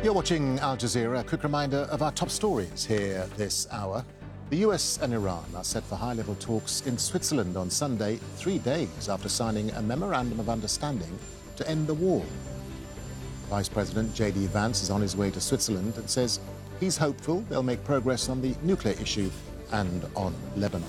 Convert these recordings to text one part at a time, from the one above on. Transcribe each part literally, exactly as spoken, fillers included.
You're watching Al Jazeera. A quick reminder of our top stories here this hour. The U S and Iran are set for high-level talks in Switzerland on Sunday, three days after signing a memorandum of understanding to end the war. Vice President J D Vance is on his way to Switzerland and says he's hopeful they'll make progress on the nuclear issue and on Lebanon.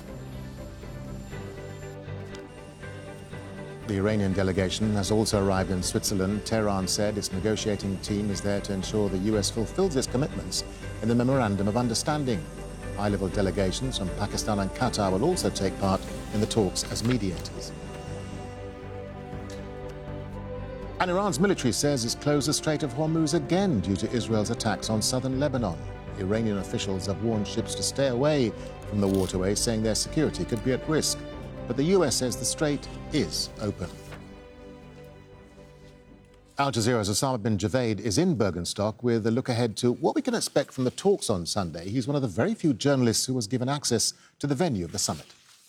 The Iranian delegation has also arrived in Switzerland. Tehran said its negotiating team is there to ensure the U S fulfills its commitments in the Memorandum of Understanding. High-level delegations from Pakistan and Qatar will also take part in the talks as mediators. And Iran's military says it's closed the Strait of Hormuz again due to Israel's attacks on southern Lebanon. Iranian officials have warned ships to stay away from the waterway, saying their security could be at risk. But the U S says the strait is open. Al Jazeera's Osama bin Javaid is in Bergenstock with a look ahead to what we can expect from the talks on Sunday. He's one of the very few journalists who was given access to the venue of the summit.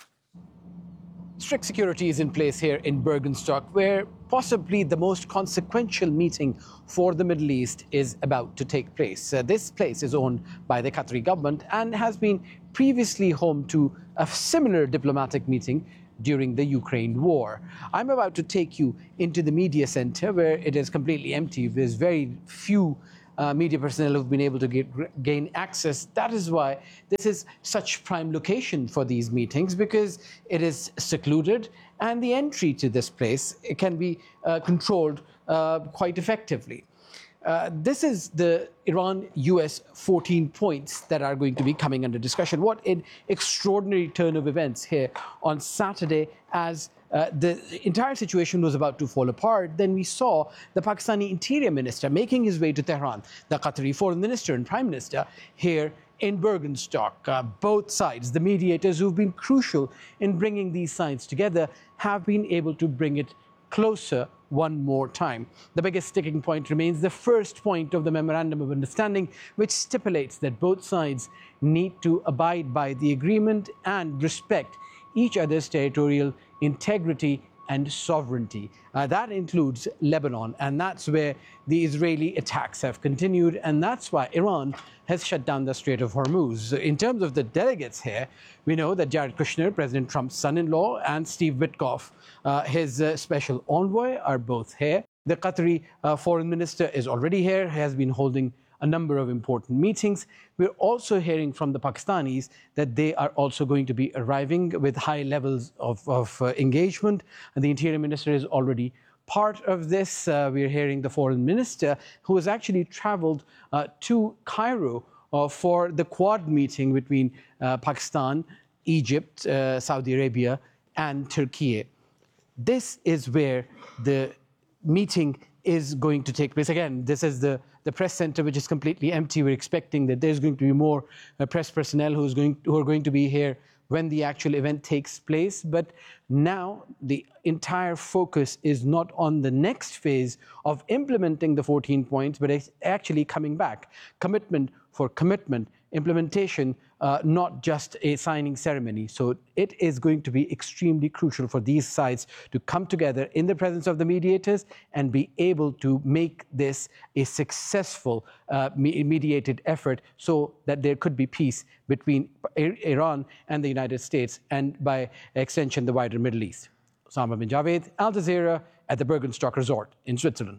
Strict security is in place here in Bergenstock, where possibly the most consequential meeting for the Middle East is about to take place. Uh, this place is owned by the Qatari government and has been previously home to a similar diplomatic meeting during the Ukraine war. I'm about to take you into the media center, where it is completely empty. There's very few Uh, media personnel who've been able to get, gain access. That is why this is such prime location for these meetings, because it is secluded and the entry to this place it can be uh, controlled uh, quite effectively. Uh, this is the Iran-U S fourteen points that are going to be coming under discussion. What an extraordinary turn of events here on Saturday, as Uh, the entire situation was about to fall apart. Then we saw the Pakistani Interior Minister making his way to Tehran, the Qatari Foreign Minister and Prime Minister here in Bergenstock. Uh, both sides, the mediators who've been crucial in bringing these sides together, have been able to bring it closer one more time. The biggest sticking point remains the first point of the Memorandum of Understanding, which stipulates that both sides need to abide by the agreement and respect each other's territorial integrity and sovereignty. Uh, that includes Lebanon, and that's where the Israeli attacks have continued, and that's why Iran has shut down the Strait of Hormuz. In terms of the delegates here, we know that Jared Kushner, President Trump's son-in-law, and Steve Witkoff, uh, his uh, special envoy, are both here. The Qatari uh, foreign minister is already here, has been holding a number of important meetings. We're also hearing from the Pakistanis that they are also going to be arriving with high levels of, of uh, engagement. And the Interior Minister is already part of this. Uh, we're hearing the Foreign Minister, who has actually traveled uh, to Cairo uh, for the Quad meeting between uh, Pakistan, Egypt, uh, Saudi Arabia, and Turkey. This is where the meeting is going to take place. Again, this is the the press center, which is completely empty. We're expecting that there's going to be more uh, press personnel who's going, who are going to be here when the actual event takes place. But now the entire focus is not on the next phase of implementing the fourteen points, but it's actually coming back. Commitment for commitment, implementation, uh, not just a signing ceremony. So it is going to be extremely crucial for these sides to come together in the presence of the mediators and be able to make this a successful uh, mediated effort, so that there could be peace between Iran and the United States, and by extension the wider Middle East. Osama bin Javaid, Al Jazeera, at the Bergenstock Resort in Switzerland.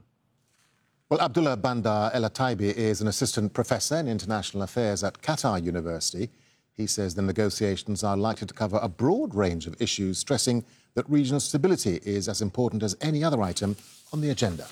Well, Abdullah Bandar El Ataibi is an assistant professor in international affairs at Qatar University. He says the negotiations are likely to cover a broad range of issues, stressing that regional stability is as important as any other item on the agenda.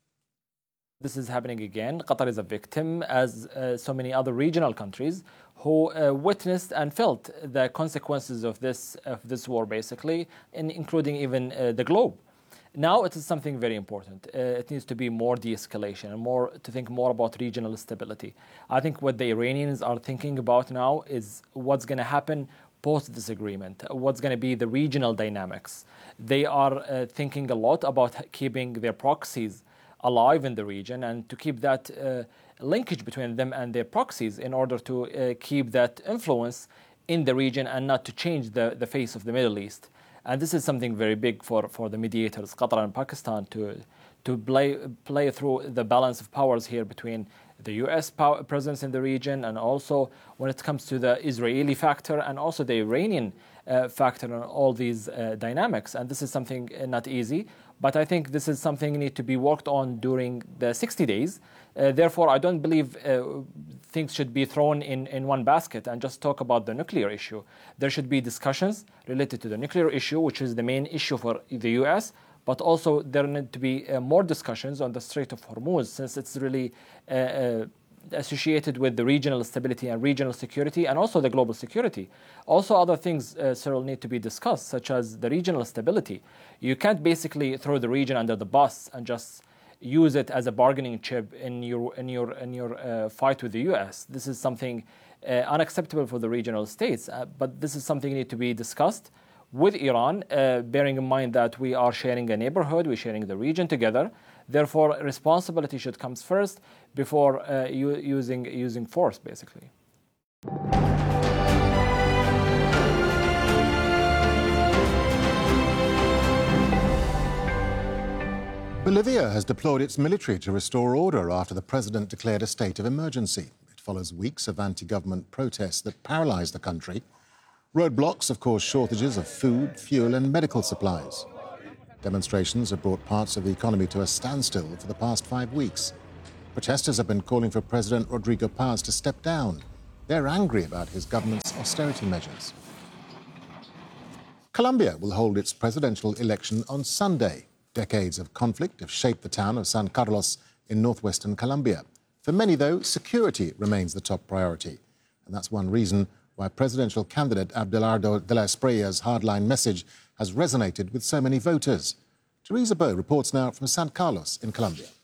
This is happening again. Qatar is a victim, as uh, so many other regional countries, who uh, witnessed and felt the consequences of this, of this war, basically, and including even uh, the globe. Now it is something very important. Uh, it needs to be more de-escalation and more to think more about regional stability. I think what the Iranians are thinking about now is what's going to happen post this agreement, what's going to be the regional dynamics. They are uh, thinking a lot about keeping their proxies alive in the region and to keep that uh, linkage between them and their proxies in order to uh, keep that influence in the region and not to change the, the face of the Middle East. And this is something very big for, for the mediators, Qatar and Pakistan, to to play, play through the balance of powers here between the U S power, presence in the region, and also when it comes to the Israeli factor and also the Iranian uh, factor on all these uh, dynamics. And this is something uh, not easy, but I think this is something need to be worked on during the sixty days. Uh, therefore, I don't believe uh, things should be thrown in, in one basket and just talk about the nuclear issue. There should be discussions related to the nuclear issue, which is the main issue for the U S, but also there need to be uh, more discussions on the Strait of Hormuz, since it's really uh, uh, associated with the regional stability and regional security, and also the global security. Also, other things, uh, Cyril, need to be discussed, such as the regional stability. You can't basically throw the region under the bus and just use it as a bargaining chip in your in your in your uh, fight with the U S. This is something uh, unacceptable for the regional states. Uh, but this is something need to be discussed with Iran, uh, bearing in mind that we are sharing a neighborhood, we're sharing the region together. Therefore, responsibility should come first before uh, u- using using force, basically. Bolivia has deployed its military to restore order after the president declared a state of emergency. It follows weeks of anti-government protests that paralyzed the country. Roadblocks have caused shortages of food, fuel and medical supplies. Demonstrations have brought parts of the economy to a standstill for the past five weeks. Protesters have been calling for President Rodrigo Paz to step down. They're angry about his government's austerity measures. Colombia will hold its presidential election on Sunday. Decades of conflict have shaped the town of San Carlos in northwestern Colombia. For many, though, security remains the top priority. And that's one reason why presidential candidate Abelardo de la Esprilla's hardline message has resonated with so many voters. Teresa Bow reports now from San Carlos in Colombia.